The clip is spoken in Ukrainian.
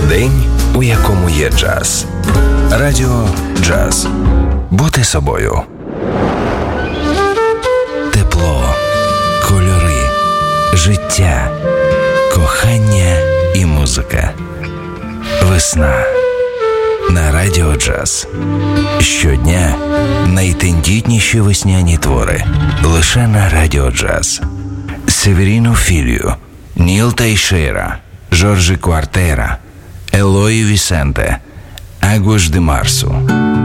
День, у якому є джаз. Радіо Джаз. Бути собою. Тепло, кольори, життя, кохання і музика. Весна. На Радіо Джаз. Щодня найтендітніші весняні твори. Лише на Радіо Джаз. Северіно Філіо, Ніл Тейшейра, Жоржі Квартера, Елої Вісенте, Агуаш де Марсу.